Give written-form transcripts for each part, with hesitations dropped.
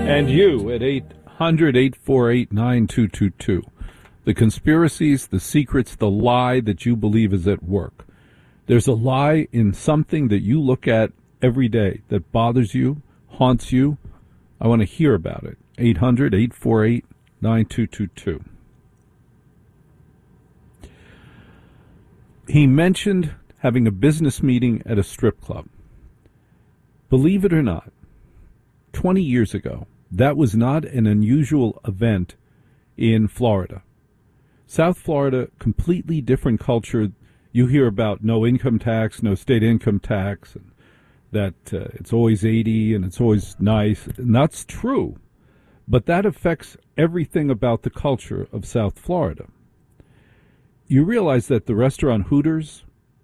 And you at 800-848-9222. The conspiracies, the secrets, the lie that you believe is at work. There's a lie in something that you look at every day that bothers you, haunts you. I want to hear about it. 800-848-9222. He mentioned having a business meeting at a strip club. Believe it or not, 20 years ago, that was not an unusual event in Florida. South Florida, completely different culture. You hear about no income tax, no state income tax, and that it's always 80 and it's always nice. And that's true. But that affects everything about the culture of South Florida. You realize that the restaurant Hooters,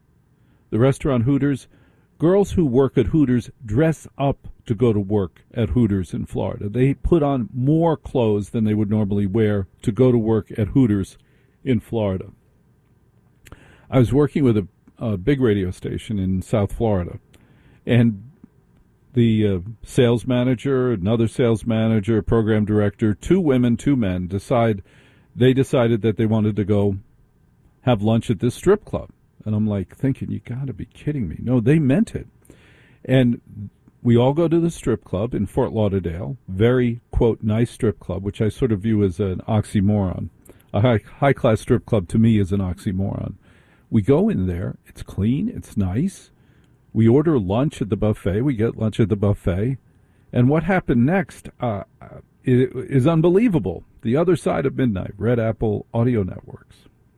girls who work at Hooters dress up to go to work at Hooters in Florida. They put on more clothes than they would normally wear to go to work at Hooters in Florida. I was working with a big radio station in South Florida, and the sales manager, another sales manager, program director, 2 women, 2 men, decided that they wanted to go have lunch at this strip club. And I'm like thinking, you got to be kidding me. No, they meant it. And we all go to the strip club in Fort Lauderdale, very, quote, nice strip club, which I sort of view as an oxymoron. A high-class strip club to me is an oxymoron. We go in there. It's clean. It's nice. We order lunch at the buffet. We get lunch at the buffet. And what happened next is unbelievable. The Other Side of Midnight, Red Apple Audio Networks.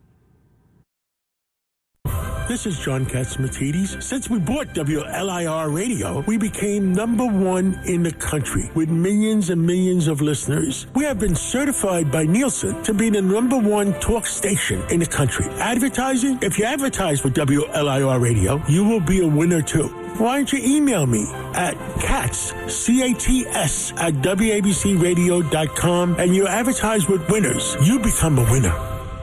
This is John Catsimatidis. Since we bought WLIR Radio, we became #1 in the country with millions and millions of listeners. We have been certified by Nielsen to be the #1 talk station in the country. Advertising? If you advertise with WLIR Radio, you will be a winner too. Why don't you email me at Cats, C-A-T-S, at WABCRadio.com, and you advertise with winners. You become a winner.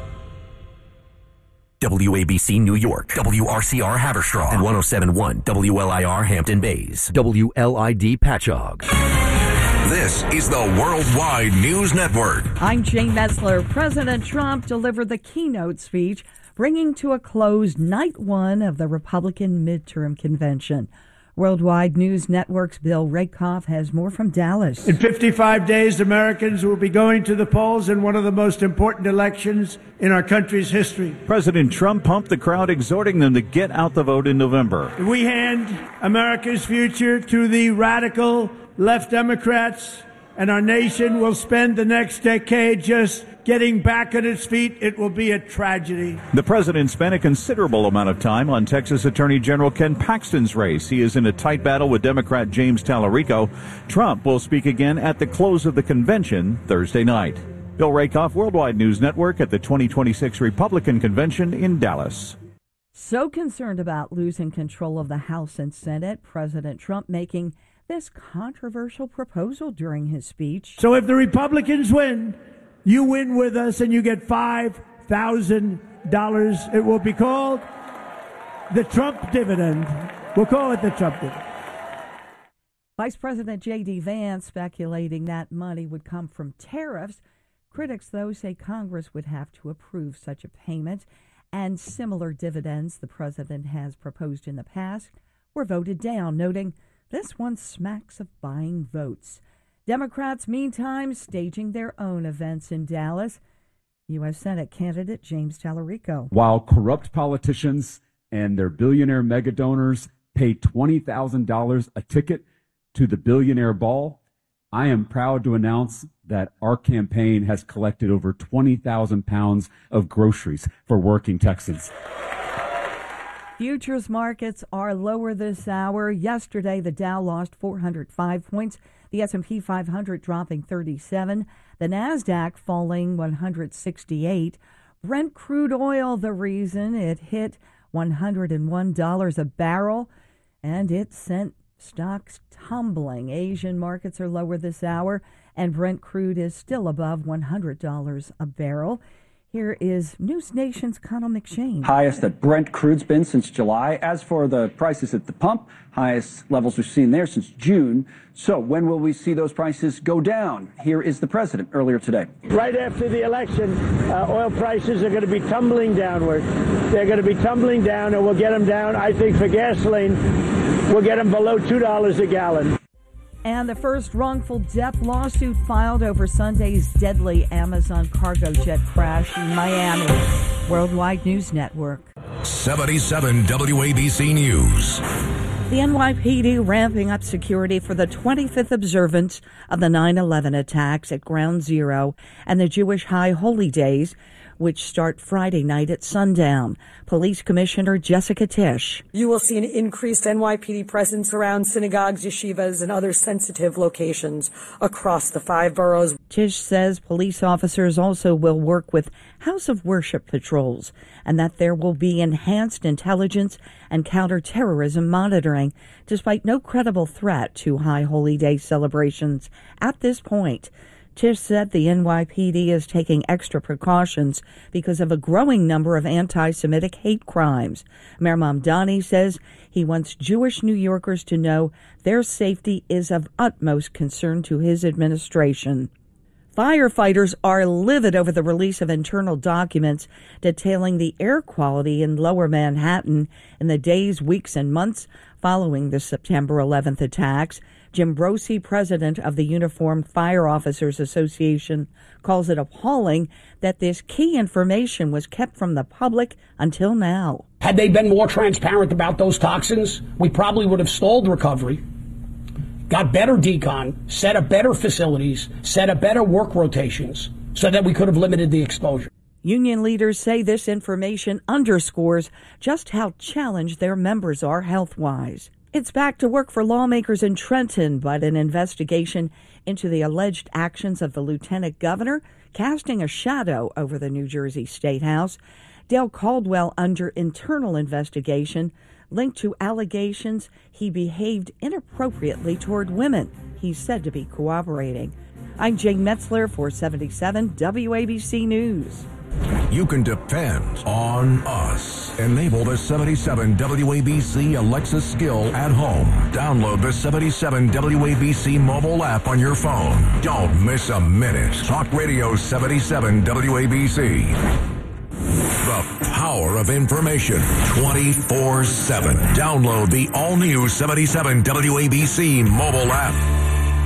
WABC New York, WRCR Haverstraw, and 107.1 WLIR Hampton Bays, WLID Patchogue. This is the Worldwide News Network. I'm Jane Metzler. President Trump delivered the keynote speech, bringing to a close night 1 of the Republican midterm convention. Worldwide News Network's Bill Rakoff has more from Dallas. In 55 days, Americans will be going to the polls in one of the most important elections in our country's history. President Trump pumped the crowd, exhorting them to get out the vote in November. We hand America's future to the radical left Democrats, and our nation will spend the next decade just getting back on its feet. It will be a tragedy. The president spent a considerable amount of time on Texas Attorney General Ken Paxton's race. He is in a tight battle with Democrat James Tallarico. Trump will speak again at the close of the convention Thursday night. Bill Rakoff, Worldwide News Network, at the 2026 Republican Convention in Dallas. So concerned about losing control of the House and Senate, President Trump making this controversial proposal during his speech. So if the Republicans win, you win with us and you get $5,000. It will be called the Trump dividend. We'll call it the Trump dividend. Vice President J.D. Vance speculating that money would come from tariffs. Critics, though, say Congress would have to approve such a payment, and similar dividends the president has proposed in the past were voted down, noting this one smacks of buying votes. Democrats, meantime, staging their own events in Dallas. U.S. Senate candidate James Tallarico. While corrupt politicians and their billionaire mega donors pay $20,000 a ticket to the billionaire ball, I am proud to announce that our campaign has collected over 20,000 pounds of groceries for working Texans. Futures markets are lower this hour. Yesterday, the Dow lost 405 points. The S&P 500 dropping 37. The Nasdaq falling 168. Brent crude oil, the reason it hit $101 a barrel, and it sent stocks tumbling. Asian markets are lower this hour, and Brent crude is still above $100 a barrel. Here is News Nation's Connell McShane. Highest that Brent crude's been since July. As for the prices at the pump, highest levels we've seen there since June. So when will we see those prices go down? Here is the president earlier today. Right after the election, oil prices are going to be tumbling downward. They're going to be tumbling down, and we'll get them down. I think for gasoline, we'll get them below $2 a gallon. And the first wrongful death lawsuit filed over Sunday's deadly Amazon cargo jet crash in Miami. Worldwide News Network. 77 WABC News. The NYPD ramping up security for the 25th observance of the 9/11 attacks at Ground Zero and the Jewish High Holy Days, which start Friday night at sundown. Police Commissioner Jessica Tisch. You will see an increased NYPD presence around synagogues, yeshivas, and other sensitive locations across the 5 boroughs. Tisch says police officers also will work with House of Worship patrols and that there will be enhanced intelligence and counterterrorism monitoring, despite no credible threat to High Holy Day celebrations at this point. Tisch said the NYPD is taking extra precautions because of a growing number of anti-Semitic hate crimes. Mayor Mamdani says he wants Jewish New Yorkers to know their safety is of utmost concern to his administration. Firefighters are livid over the release of internal documents detailing the air quality in Lower Manhattan in the days, weeks, and months following the September 11th attacks. Jim Brosi, president of the Uniformed Fire Officers Association, calls it appalling that this key information was kept from the public until now. Had they been more transparent about those toxins, we probably would have stalled recovery, got better decon, set up better facilities, set up better work rotations so that we could have limited the exposure. Union leaders say this information underscores just how challenged their members are health-wise. It's back to work for lawmakers in Trenton, but an investigation into the alleged actions of the lieutenant governor casting a shadow over the New Jersey State House. Dale Caldwell under internal investigation linked to allegations he behaved inappropriately toward women. He's said to be cooperating. I'm Jane Metzler for 77 WABC News. You can depend on us. Enable the 77 WABC Alexa skill at home. Download the 77 WABC mobile app on your phone. Don't miss a minute. Talk Radio 77 WABC. The power of information 24/7. Download the all-new 77 WABC mobile app.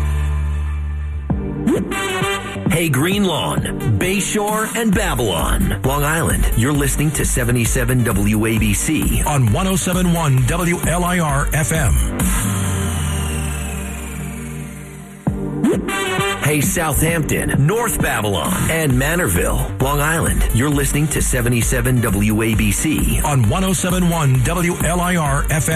Hey, Green Lawn, Bayshore, and Babylon, Long Island. You're listening to 77 WABC on 107.1 WLIR FM. Hey, Southampton, North Babylon, and Manorville, Long Island. You're listening to 77 WABC on 107.1 WLIR FM.